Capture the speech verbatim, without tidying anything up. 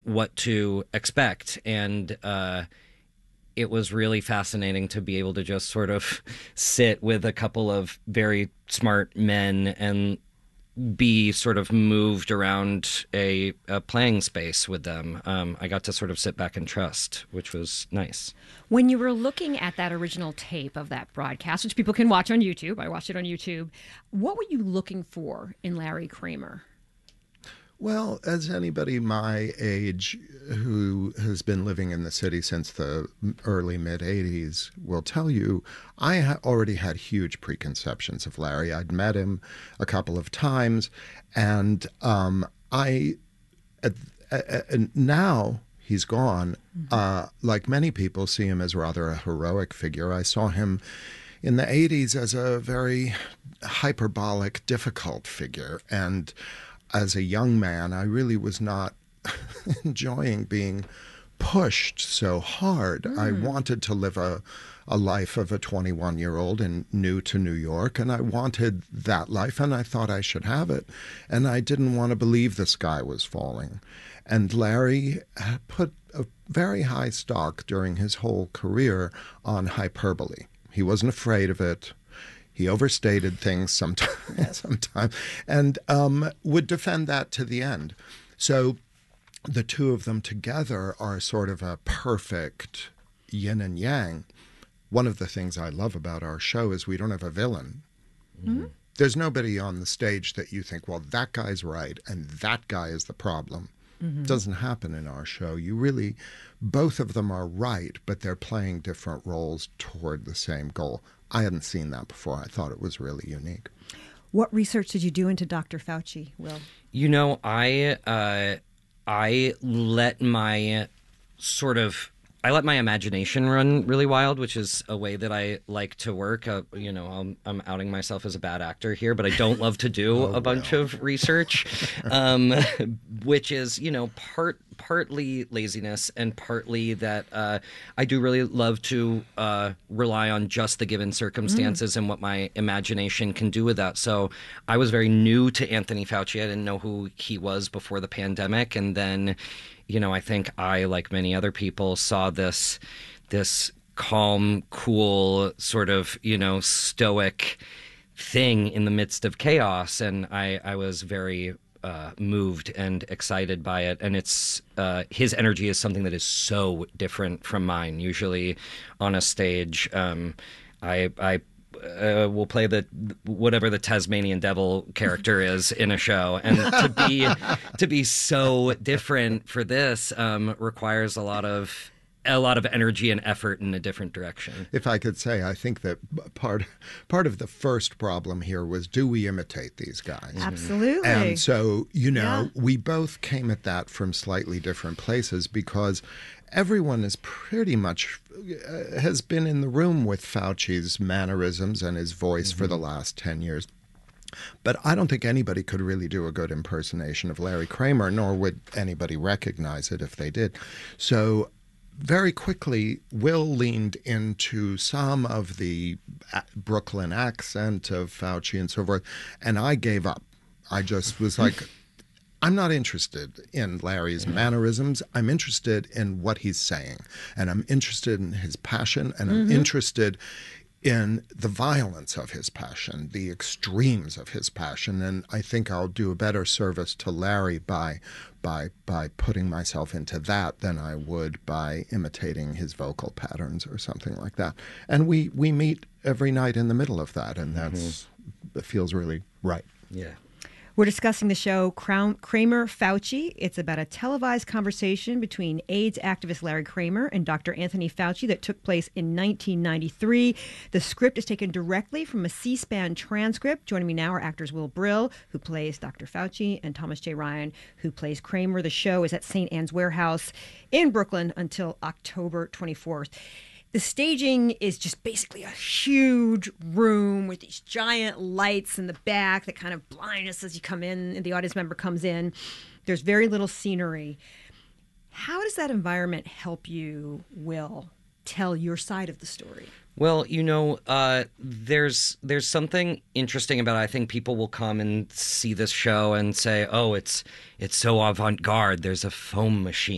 what to expect. And uh, it was really fascinating to be able to just sort of sit with a couple of very smart men and be sort of moved around a, a playing space with them. Um, I got to sort of sit back and trust, which was nice. When you were looking at that original tape of that broadcast, which people can watch on YouTube, I watched it on YouTube, what were you looking for in Larry Kramer? Well, as anybody my age who has been living in the city since the early mid-eighties will tell you, I ha- already had huge preconceptions of Larry. I'd met him a couple of times, and um, I uh, uh, now he's gone. Mm-hmm. Uh, like many people, see him as rather a heroic figure. I saw him in the eighties as a very hyperbolic, difficult figure, and as a young man, I really was not enjoying being pushed so hard. Mm. I wanted to live a, a life of a twenty-one-year-old and new to New York, and I wanted that life, and I thought I should have it. And I didn't want to believe the sky was falling. And Larry put a very high stock during his whole career on hyperbole. He wasn't afraid of it. He overstated things sometimes, sometimes and um, would defend that to the end. So the two of them together are sort of a perfect yin and yang. One of the things I love about our show is we don't have a villain. Mm-hmm. There's nobody on the stage that you think, well, that guy's right and that guy is the problem. Mm-hmm. It doesn't happen in our show. You really, both of them are right, but they're playing different roles toward the same goal. I hadn't seen that before. I thought it was really unique. What research did you do into Doctor Fauci, Will? You know, I uh, I let my sort of I let my imagination run really wild, which is a way that I like to work. Uh, you know, I'm, I'm outing myself as a bad actor here, but I don't love to do oh, a bunch well. of research, um, which is, you know, part partly laziness and partly that uh, I do really love to uh, rely on just the given circumstances mm. and what my imagination can do with that. So I was very new to Anthony Fauci. I didn't know who he was before the pandemic. And then, you know, I think I, like many other people, saw this this calm, cool, sort of, you know, stoic thing in the midst of chaos. And I, I was very uh, moved and excited by it. And it's uh, his energy is something that is so different from mine. Usually on a stage, um, I, I Uh, will play the whatever the Tasmanian devil character is in a show, and to be to be so different for this um, requires a lot of a lot of energy and effort in a different direction. If I could say, I think that part part of the first problem here was, do we imitate these guys? Absolutely. And so, you know, yeah. we both came at that from slightly different places because everyone is pretty much uh, has been in the room with Fauci's mannerisms and his voice mm-hmm. for the last ten years. But I don't think anybody could really do a good impersonation of Larry Kramer, nor would anybody recognize it if they did. So very quickly, Will leaned into some of the Brooklyn accent of Fauci and so forth, and I gave up. I just was like, I'm not interested in Larry's yeah. mannerisms. I'm interested in what he's saying, and I'm interested in his passion, and I'm mm-hmm. interested in the violence of his passion, the extremes of his passion. And I think I'll do a better service to Larry by by by putting myself into that than I would by imitating his vocal patterns or something like that. And we, we meet every night in the middle of that, and that's mm-hmm. it feels really right. Yeah. We're discussing the show Kramer Fauci. It's about a televised conversation between AIDS activist Larry Kramer and Doctor Anthony Fauci that took place in nineteen ninety-three. The script is taken directly from a C-SPAN transcript. Joining me now are actors Will Brill, who plays Doctor Fauci, and Thomas J. Ryan, who plays Kramer. The show is at Saint Anne's Warehouse in Brooklyn until October twenty-fourth. The staging is just basically a huge room with these giant lights in the back that kind of blind us as you come in and the audience member comes in. There's very little scenery. How does that environment help you, Will, tell your side of the story? Well, you know, uh, there's there's something interesting about it. I think people will come and see this show and say, oh, it's it's so avant-garde. There's a foam machine.